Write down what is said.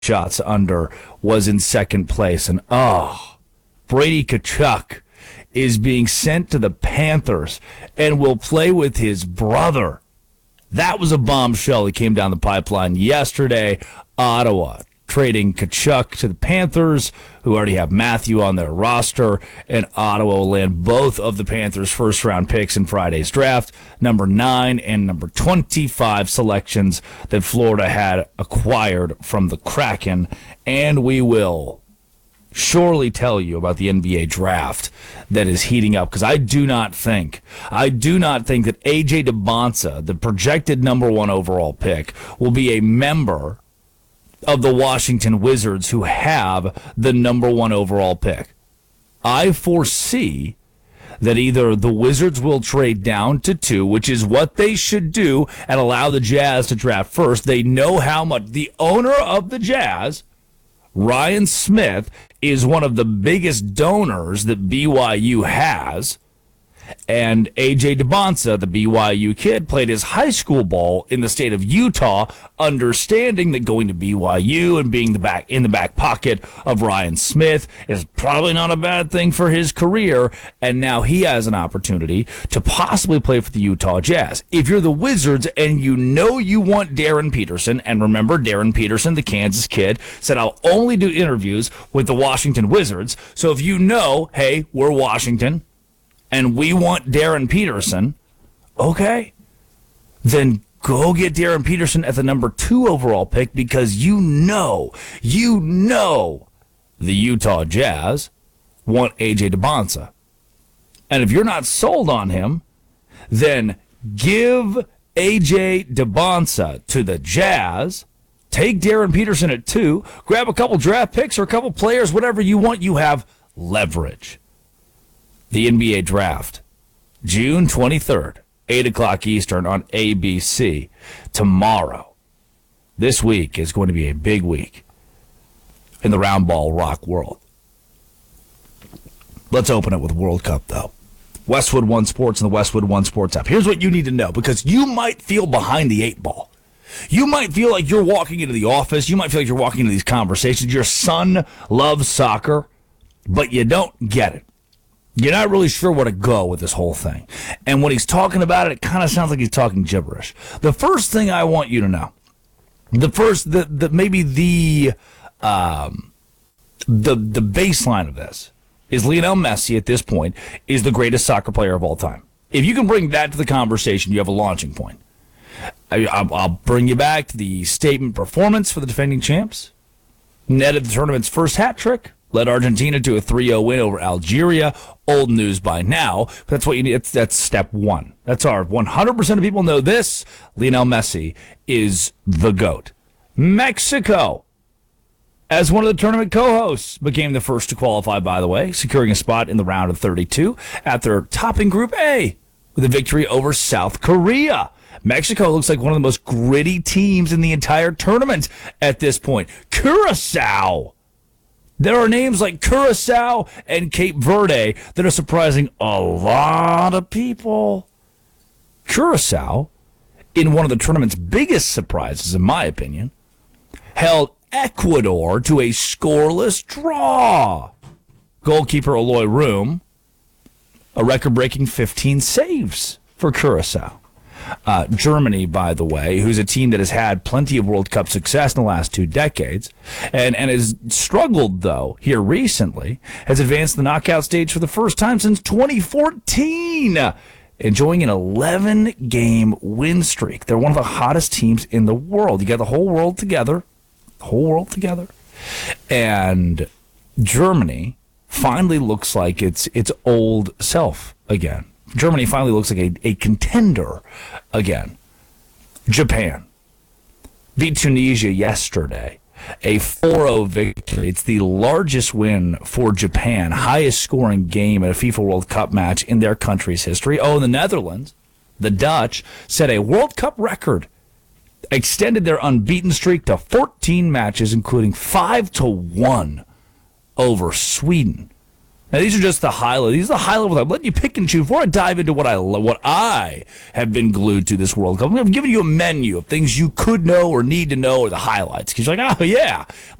shots under, was in second place. And Brady Tkachuk is being sent to the Panthers and will play with his brother. That was a bombshell that came down the pipeline yesterday. Ottawa trading Tkachuk to the Panthers, who already have Matthew on their roster, and Ottawa will land both of the Panthers' first-round picks in Friday's draft, number 9 and number 25 selections that Florida had acquired from the Kraken. And we will surely tell you about the NBA draft that is heating up, because I do not think that A.J. DeBonsa, the projected number 1 overall pick, will be a member of the Washington Wizards, who have the number 1 overall pick. I foresee that either the Wizards will trade down to 2, which is what they should do, and allow the Jazz to draft first. They know how much the owner of the Jazz, Ryan Smith, is one of the biggest donors that BYU has. And A.J. DeBonsa, the BYU kid, played his high school ball in the state of Utah, understanding that going to BYU and being in the back pocket of Ryan Smith is probably not a bad thing for his career. And now he has an opportunity to possibly play for the Utah Jazz. If you're the Wizards and you know you want Darren Peterson, and remember, Darren Peterson, the Kansas kid, said, I'll only do interviews with the Washington Wizards. So if you know, hey, we're Washington, and we want Darren Peterson, okay, then go get Darren Peterson at the number 2 overall pick, because you know the Utah Jazz want A.J. DeBonsa. And if you're not sold on him, then give A.J. DeBonsa to the Jazz, take Darren Peterson at 2, grab a couple draft picks or a couple players, whatever you want. You have leverage. The NBA Draft, June 23rd, 8 o'clock Eastern on ABC. Tomorrow, this week is going to be a big week in the round ball rock world. Let's open it with World Cup, though. Westwood One Sports and the Westwood One Sports app. Here's what you need to know, because you might feel behind the 8 ball. You might feel like you're walking into the office. You might feel like you're walking into these conversations. Your son loves soccer, but you don't get it. You're not really sure where to go with this whole thing. And when he's talking about it, it kind of sounds like he's talking gibberish. The first thing I want you to know, the baseline of this is Lionel Messi at this point is the greatest soccer player of all time. If you can bring that to the conversation, you have a launching point. I'll bring you back to the statement performance for the defending champs. Netted the tournament's first hat trick. Led Argentina to a 3-0 win over Algeria. Old news by now. But that's what you need. That's step 1. That's our 100% of people know this. Lionel Messi is the GOAT. Mexico, as one of the tournament co-hosts, became the first to qualify, by the way, securing a spot in the round of 32 after topping Group A with a victory over South Korea. Mexico looks like one of the most gritty teams in the entire tournament at this point. Curacao. There are names like Curacao and Cape Verde that are surprising a lot of people. Curacao, in one of the tournament's biggest surprises, in my opinion, held Ecuador to a scoreless draw. Goalkeeper Eloy Room, a record-breaking 15 saves for Curacao. Germany, by the way, who's a team that has had plenty of World Cup success in the last 2 decades and has struggled, though, here recently, has advanced the knockout stage for the first time since 2014, enjoying an 11-game win streak. They're one of the hottest teams in the world. You got the whole world together, and Germany finally looks like its old self again. Germany finally looks like a contender again. Japan beat Tunisia yesterday, a 4-0 victory. It's the largest win for Japan, highest scoring game at a FIFA World Cup match in their country's history. The Netherlands, the Dutch, set a World Cup record, extended their unbeaten streak to 14 matches, including 5-1 over Sweden. Now, these are just the highlights. These are the high levels. I'm letting you pick and choose. Before I dive into what I have been glued to this World Cup, I'm giving you a menu of things you could know or need to know, or the highlights. Because you're like, oh, yeah,